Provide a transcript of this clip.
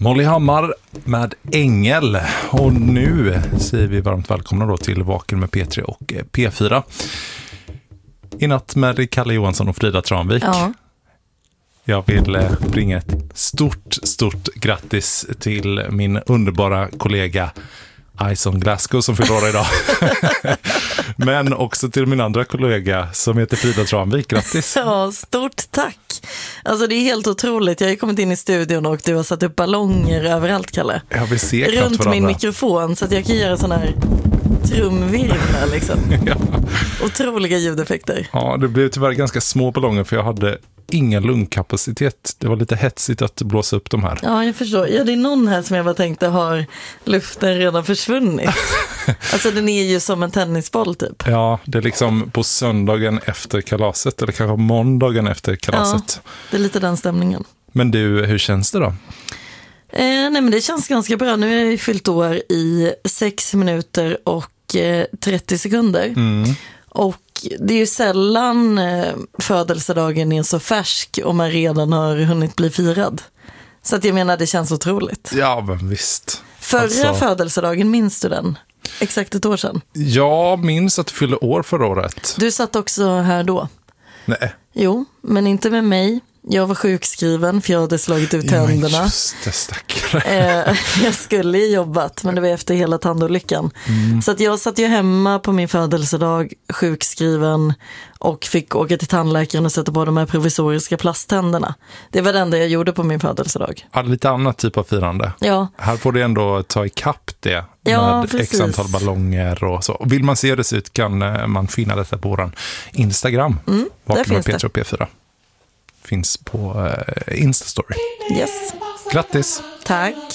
Molly Hammar med Ängel. Och nu säger vi varmt välkomna då till Vaken med P3 och P4. I natt med Kalle Johansson och Frida Tranvik. Ja. Jag vill bringa ett stort grattis till min underbara kollega Ison Glasgow som fyller år idag. Men också till min andra kollega som heter Frida Tranvik. Grattis! Ja, stort tack! Alltså det är helt otroligt. Jag har kommit in i studion och du har satt upp ballonger överallt, Kalle. Jag vill se runt varandra. Min mikrofon så att jag kan göra sån här trumvirvlar liksom. Ja. Otroliga ljudeffekter. Ja, det blev tyvärr ganska små ballonger för jag hade ingen lungkapacitet. Det var lite hetsigt att blåsa upp de här. Ja, jag förstår. Ja, det är någon här som jag bara tänkte har luften redan försvunnit. Alltså den är ju som en tennisboll typ. Ja, det är liksom på söndagen efter kalaset eller kanske måndagen efter kalaset. Ja, det är lite den stämningen. Men du, hur känns det då? Nej, men det känns ganska bra. Nu har jag ju fyllt år i 6 minuter och 30 sekunder. Mm. Och det är ju sällan födelsedagen är så färsk och man redan har hunnit bli firad. Så att jag menar, det känns otroligt. Ja, men visst. Förra födelsedagen, minns du den? Exakt ett år sedan. Jag minns att du fyllde år förra året. Du satt också här då. Nej. Jo, men inte med mig. Jag var sjukskriven för jag hade slagit ut tänderna. Ja, just det, stackare. Jag skulle ju jobbat, men det var efter hela tandolyckan. Så att jag satt ju hemma på min födelsedag, sjukskriven, och fick åka till tandläkaren och sätta på de här provisoriska plasttänderna. Det var det enda jag gjorde på min födelsedag. Ja, lite annat typ av firande. Ja. Här får du ändå ta ikapp det med precis. x antal ballonger och så. Och vill man se hur det ser ut kan man finna detta på vår Instagram. Vaken med P3 och P4. Finns på Instastory. Yes. Grattis! Tack!